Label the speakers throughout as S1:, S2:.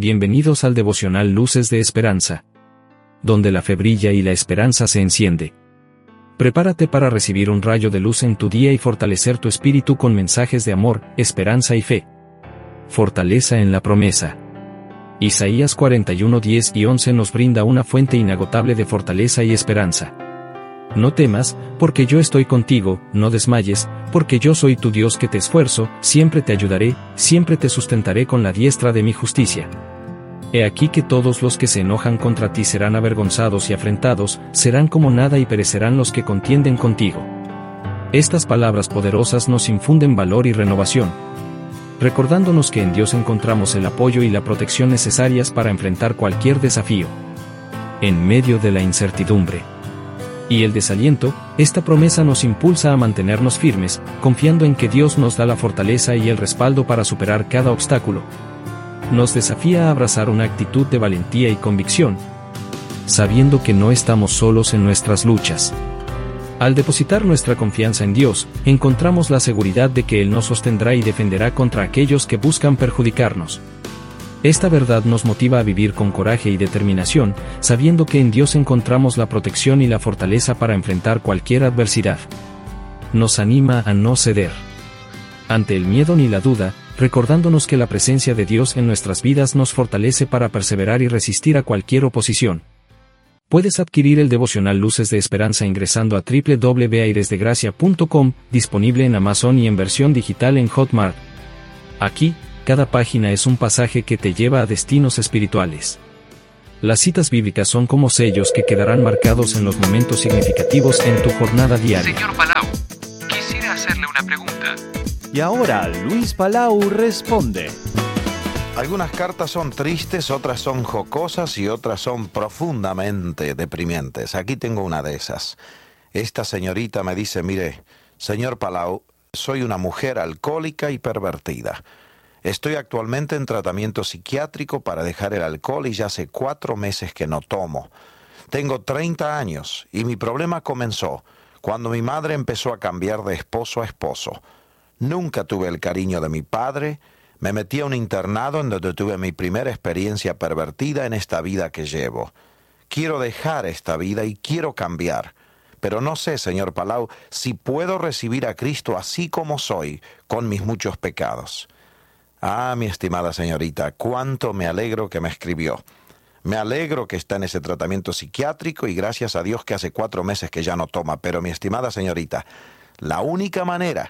S1: Bienvenidos al devocional Luces de Esperanza, donde la fe brilla y la esperanza se enciende. Prepárate para recibir un rayo de luz en tu día y fortalecer tu espíritu con mensajes de amor, esperanza y fe. Fortaleza en la promesa. Isaías 41:10 y 11 nos brinda una fuente inagotable de fortaleza y esperanza. No temas, porque yo estoy contigo, no desmayes, porque yo soy tu Dios que te esfuerzo, siempre te ayudaré, siempre te sustentaré con la diestra de mi justicia. He aquí que todos los que se enojan contra ti serán avergonzados y afrentados, serán como nada y perecerán los que contienden contigo. Estas palabras poderosas nos infunden valor y renovación, recordándonos que en Dios encontramos el apoyo y la protección necesarias para enfrentar cualquier desafío. En medio de la incertidumbre y el desaliento, esta promesa nos impulsa a mantenernos firmes, confiando en que Dios nos da la fortaleza y el respaldo para superar cada obstáculo. Nos desafía a abrazar una actitud de valentía y convicción, sabiendo que no estamos solos en nuestras luchas. Al depositar nuestra confianza en Dios, encontramos la seguridad de que Él nos sostendrá y defenderá contra aquellos que buscan perjudicarnos. Esta verdad nos motiva a vivir con coraje y determinación, sabiendo que en Dios encontramos la protección y la fortaleza para enfrentar cualquier adversidad. Nos anima a no ceder ante el miedo ni la duda, recordándonos que la presencia de Dios en nuestras vidas nos fortalece para perseverar y resistir a cualquier oposición. Puedes adquirir el devocional Luces de Esperanza ingresando a www.airesdegracia.com, disponible en Amazon y en versión digital en Hotmart. Aquí, cada página es un pasaje que te lleva a destinos espirituales. Las citas bíblicas son como sellos que quedarán marcados en los momentos significativos en tu jornada diaria.
S2: Señor Palau, quisiera hacerle una pregunta.
S3: Y ahora Luis Palau responde.
S4: Algunas cartas son tristes, otras son jocosas y otras son profundamente deprimentes. Aquí tengo una de esas. Esta señorita me dice, mire, señor Palau, soy una mujer alcohólica y pervertida. Estoy actualmente en tratamiento psiquiátrico para dejar el alcohol y ya hace 4 meses que no tomo. Tengo 30 años y mi problema comenzó cuando mi madre empezó a cambiar de esposo a esposo. Nunca tuve el cariño de mi padre, me metí a un internado en donde tuve mi primera experiencia pervertida en esta vida que llevo. Quiero dejar esta vida y quiero cambiar, pero no sé, señor Palau, si puedo recibir a Cristo así como soy, con mis muchos pecados. Ah, mi estimada señorita, cuánto me alegro que me escribió. Me alegro que está en ese tratamiento psiquiátrico y gracias a Dios que hace 4 meses que ya no toma. Pero mi estimada señorita, la única manera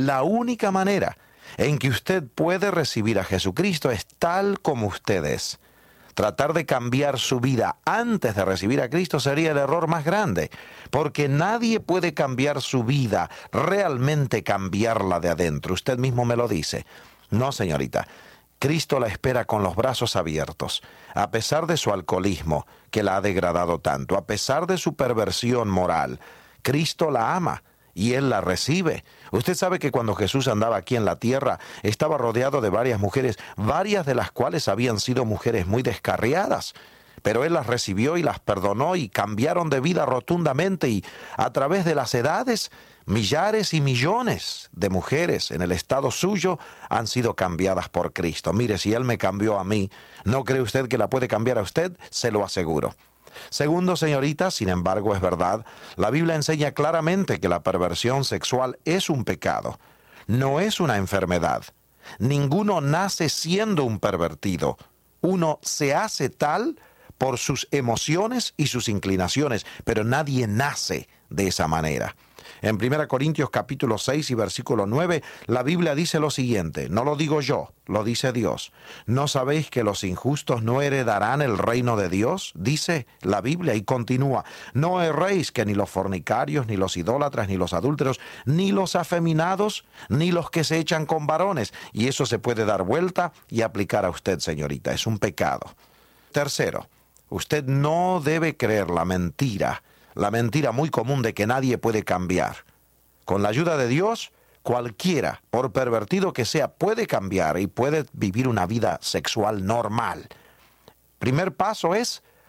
S4: en que usted puede recibir a Jesucristo es tal como usted es. Tratar de cambiar su vida antes de recibir a Cristo sería el error más grande, porque nadie puede cambiar su vida, realmente cambiarla de adentro. Usted mismo me lo dice. No, señorita, Cristo la espera con los brazos abiertos, a pesar de su alcoholismo, que la ha degradado tanto, a pesar de su perversión moral. Cristo la ama y Él la recibe. Usted sabe que cuando Jesús andaba aquí en la tierra, estaba rodeado de varias mujeres, varias de las cuales habían sido mujeres muy descarriadas, pero Él las recibió y las perdonó y cambiaron de vida rotundamente y a través de las edades, millares y millones de mujeres en el estado suyo han sido cambiadas por Cristo. Mire, si Él me cambió a mí, ¿no cree usted que la puede cambiar a usted? Se lo aseguro. Segundo, señorita, sin embargo, es verdad, la Biblia enseña claramente que la perversión sexual es un pecado, no es una enfermedad. Ninguno nace siendo un pervertido. Uno se hace tal por sus emociones y sus inclinaciones, pero nadie nace de esa manera. En 1 Corintios capítulo 6 y versículo 9, la Biblia dice lo siguiente, no lo digo yo, lo dice Dios. ¿No sabéis que los injustos no heredarán el reino de Dios? Dice la Biblia y continúa, no erréis que ni los fornicarios, ni los idólatras, ni los adúlteros, ni los afeminados, ni los que se echan con varones. Y eso se puede dar vuelta y aplicar a usted, señorita, es un pecado. Tercero, usted no debe creer la mentira muy común de que nadie puede cambiar. Con la ayuda de Dios, cualquiera, por pervertido que sea, puede cambiar y puede vivir una vida sexual normal. Primer paso es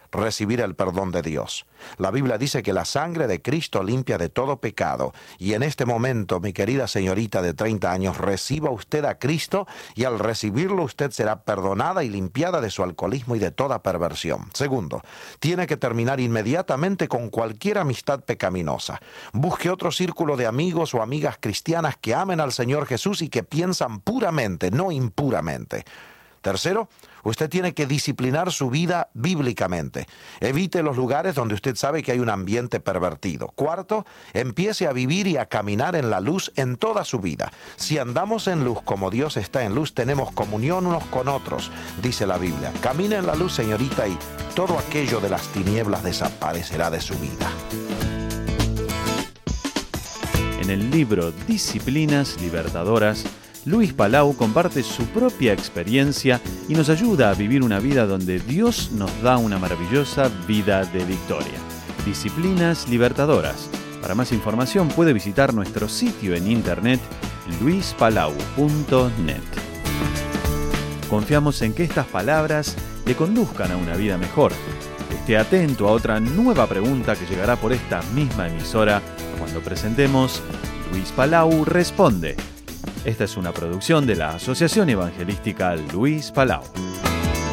S4: recibir el perdón de Dios. La Biblia dice que la sangre de Cristo limpia de todo pecado. Y en este momento, mi querida señorita de 30 años, reciba usted a Cristo y al recibirlo usted será perdonada y limpiada de su alcoholismo y de toda perversión. Segundo, tiene que terminar inmediatamente con cualquier amistad pecaminosa. Busque otro círculo de amigos o amigas cristianas que amen al Señor Jesús y que piensan puramente, no impuramente. Tercero, usted tiene que disciplinar su vida bíblicamente. Evite los lugares donde usted sabe que hay un ambiente pervertido. Cuarto, empiece a vivir y a caminar en la luz en toda su vida. Si andamos en luz como Dios está en luz, tenemos comunión unos con otros, dice la Biblia. Camine en la luz, señorita, y todo aquello de las tinieblas desaparecerá de su vida.
S3: En el libro Disciplinas Libertadoras, Luis Palau comparte su propia experiencia y nos ayuda a vivir una vida donde Dios nos da una maravillosa vida de victoria. Disciplinas Libertadoras. Para más información puede visitar nuestro sitio en internet luispalau.net. Confiamos en que estas palabras le conduzcan a una vida mejor. Esté atento a otra nueva pregunta que llegará por esta misma emisora cuando presentemos Luis Palau Responde. Esta es una producción de la Asociación Evangelística Luis Palau.